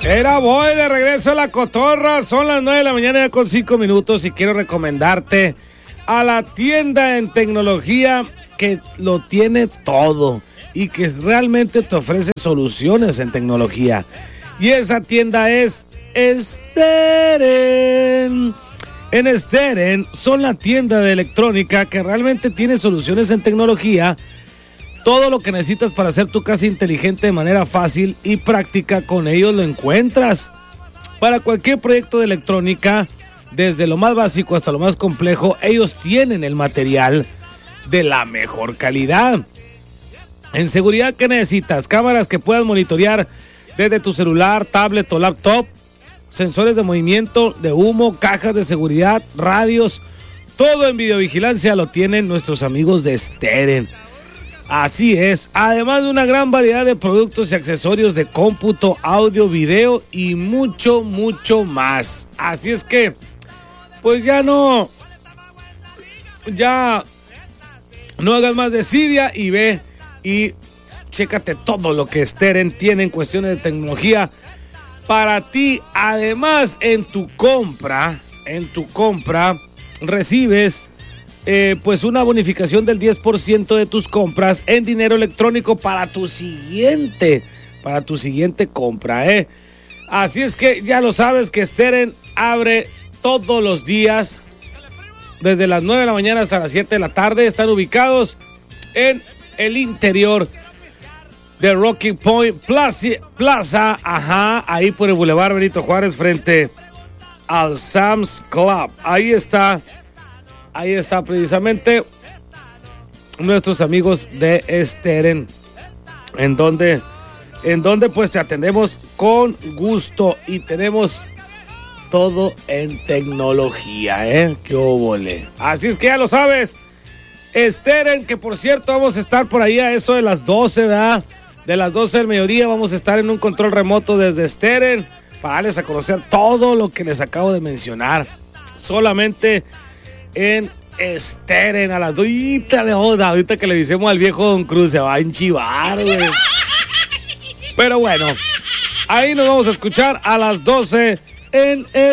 Era voy de regreso a la cotorra. Son las 9 de la mañana ya con 5 minutos y quiero recomendarte a la tienda en tecnología que lo tiene todo y que realmente te ofrece soluciones en tecnología. Y esa tienda es Steren. En Steren son la tienda de electrónica que realmente tiene soluciones en tecnología. Todo lo que necesitas para hacer tu casa inteligente de manera fácil y práctica, con ellos lo encuentras. Para cualquier proyecto de electrónica, desde lo más básico hasta lo más complejo, ellos tienen el material de la mejor calidad. En seguridad, ¿qué necesitas? Cámaras que puedas monitorear desde tu celular, tablet o laptop, sensores de movimiento, de humo, cajas de seguridad, radios, todo en videovigilancia lo tienen nuestros amigos de Steren. Así es, además de una gran variedad de productos y accesorios de cómputo, audio, video y mucho, mucho más. Así es que, pues ya no hagas más desidia y ve y chécate todo lo que Steren tiene en cuestiones de tecnología para ti. Además, en tu compra recibes pues una bonificación del 10% de tus compras en dinero electrónico para tu siguiente compra, Así es que ya lo sabes que Steren abre todos los días desde las 9 de la mañana hasta las 7 de la tarde. Están ubicados en el interior de Rocky Point Plaza, ahí por el Boulevard Benito Juárez frente al Sam's Club. Ahí está precisamente nuestros amigos de Steren, en donde pues te atendemos con gusto y tenemos todo en tecnología, qué óvole. Así es que ya lo sabes, Steren, que por cierto vamos a estar por ahí a eso de las 12, ¿verdad? De las 12 del mediodía vamos a estar en un control remoto desde Steren para darles a conocer todo lo que les acabo de mencionar. Solamente en Steren a las 2. Ahorita que le decimos al viejo Don Cruz se va a enchivar, güey. Pero bueno, ahí nos vamos a escuchar a las 12 en